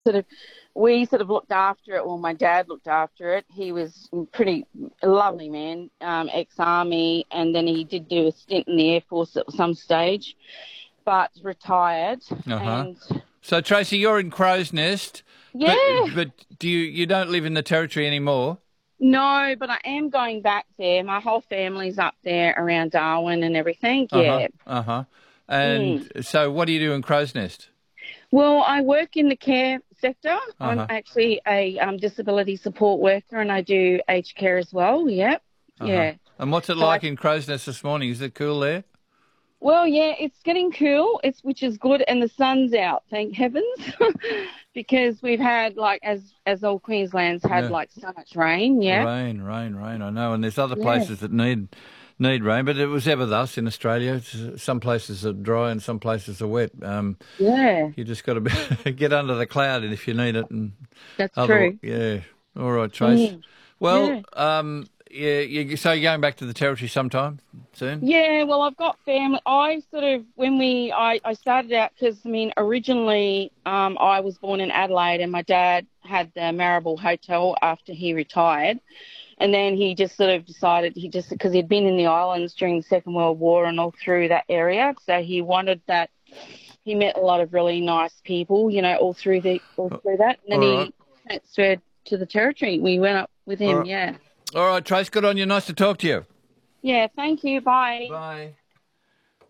sort of we sort of looked after it. Well, my dad looked after it. He was pretty lovely man, ex-army, and then he did do a stint in the Air Force at some stage, but retired. Uh-huh. And So, Tracy, you're in Crow's Nest, but yeah, but you don't live in the Territory anymore? no, but I am going back there. My whole family's up there around Darwin and everything. Uh-huh. Yeah. Uh-huh. And Mm. so what do you do in Crow's Nest? Well, I work in the care sector. I'm Uh-huh. actually a disability support worker, and I do aged care as well. Yep. Uh-huh. Yeah. And what's it So I like in Crow's Nest this morning? Is it cool there? Well, yeah, it's getting cool. Which is good, and the sun's out, thank heavens, because we've had as all Queensland's had Yeah. like so much rain. Yeah, Rain, rain, rain. I know. And there's other yeah, places that need rain, but it was ever thus in Australia. Some places are dry and some places are wet. yeah. You just got to get under the cloud if you need it. And That's other, true. yeah. All right, Trace. Mm, Well, yeah, so you're going back to the Territory sometime soon? yeah. Well, I've got family. I sort of I started out because originally I was born in Adelaide, and my dad had the Marrable Hotel after he retired. And then he just sort of decided because he'd been in the islands during the Second World War and all through that area. So he wanted that. He met a lot of really nice people, all through that. And then All right. he transferred to the Territory. We went up with All him, right. yeah. All right, Trace. Good on you. Nice to talk to you. Yeah, thank you. Bye. Bye.